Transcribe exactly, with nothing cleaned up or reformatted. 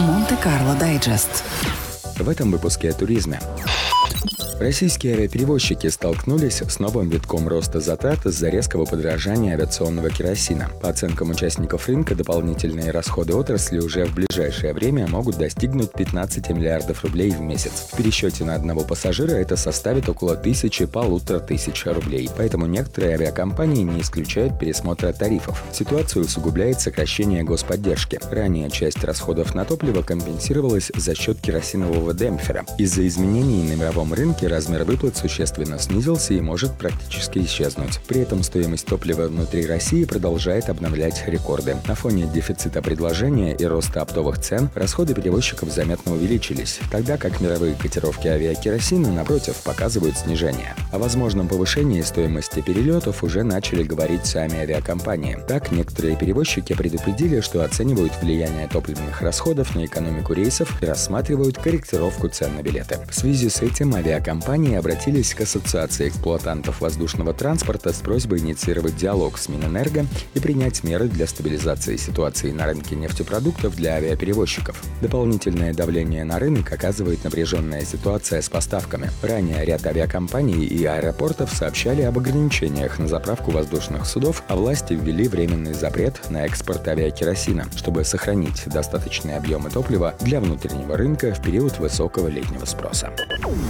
Монте-Карло Дайджест. В этом выпуске о туризме. Российские авиаперевозчики столкнулись с новым витком роста затрат из-за резкого подорожания авиационного керосина. По оценкам участников рынка, дополнительные расходы отрасли уже в ближайшее время могут достигнуть пятнадцати миллиардов рублей в месяц. В пересчете на одного пассажира это составит около тысячи-полутора тысяч рублей. Поэтому некоторые авиакомпании не исключают пересмотра тарифов. Ситуацию усугубляет сокращение господдержки. Ранее часть расходов на топливо компенсировалась за счет керосинового демпфера. Из-за изменений на мировом рынке размер выплат существенно снизился и может практически исчезнуть. При этом стоимость топлива внутри России продолжает обновлять рекорды. На фоне дефицита предложения и роста оптовых цен расходы перевозчиков заметно увеличились, тогда как мировые котировки авиакеросина, напротив, показывают снижение. О возможном повышении стоимости перелетов уже начали говорить сами авиакомпании. Так, некоторые перевозчики предупредили, что оценивают влияние топливных расходов на экономику рейсов и рассматривают корректировку цен на билеты. В связи с этим авиакомпании Компании обратились к Ассоциации эксплуатантов воздушного транспорта с просьбой инициировать диалог с Минэнерго и принять меры для стабилизации ситуации на рынке нефтепродуктов для авиаперевозчиков. Дополнительное давление на рынок оказывает напряженная ситуация с поставками. Ранее ряд авиакомпаний и аэропортов сообщали об ограничениях на заправку воздушных судов, а власти ввели временный запрет на экспорт авиакеросина, чтобы сохранить достаточные объемы топлива для внутреннего рынка в период высокого летнего спроса.